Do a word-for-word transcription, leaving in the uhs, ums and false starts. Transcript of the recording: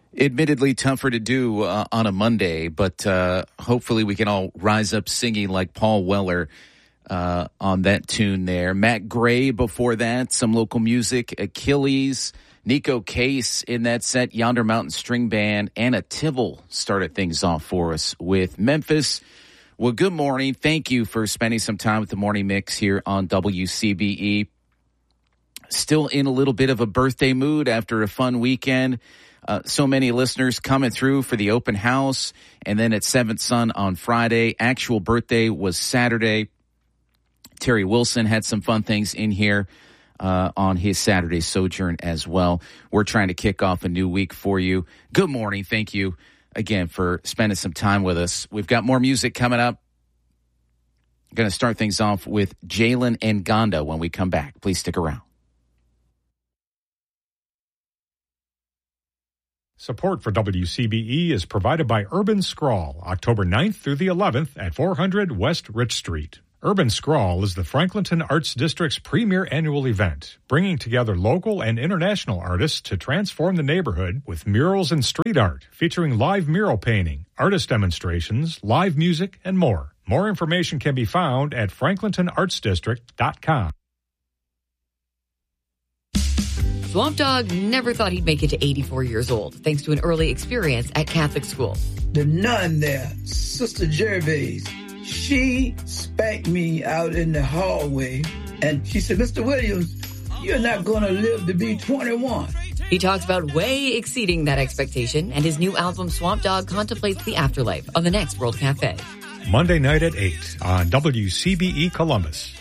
Admittedly tougher to do uh, on a Monday, but uh, hopefully we can all rise up singing like Paul Weller uh, on that tune there. Matt Gray before that, some local music, Achilles, Nico Case in that set, Yonder Mountain String Band, Anna Tivol started things off for us with Memphis. Well, good morning. Thank you for spending some time with the Morning Mix here on W C B E. Still in a little bit of a birthday mood after a fun weekend. Uh, so many listeners coming through for the open house, and then at Seventh Son on Friday. Actual birthday was Saturday. Terry Wilson had some fun things in here uh, on his Saturday sojourn as well. We're trying to kick off a new week for you. Good morning. Thank you again for spending some time with us. We've got more music coming up. Going to start things off with Jalen and Gonda when we come back. Please stick around. Support for W C B E is provided by Urban Scrawl, October ninth through the eleventh at four hundred West Rich Street. Urban Scrawl is the Franklinton Arts District's premier annual event, bringing together local and international artists to transform the neighborhood with murals and street art, featuring live mural painting, artist demonstrations, live music, and more. More information can be found at franklinton arts district dot com. Swamp Dogg never thought he'd make it to eighty-four years old, thanks to an early experience at Catholic school. The nun there, Sister Gervais, she spanked me out in the hallway, and she said, Mister Williams, you're not going to live to be twenty-one. He talks about way exceeding that expectation, and his new album, Swamp Dogg, contemplates the afterlife on the next World Cafe. Monday night at eight on W C B E Columbus.